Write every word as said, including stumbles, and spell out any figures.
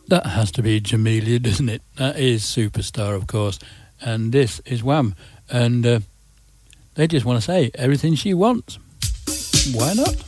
That has to be Jamelia, doesn't it? That is Superstar, of course. And this is Wham. And uh, they just want to say everything she wants. Why not?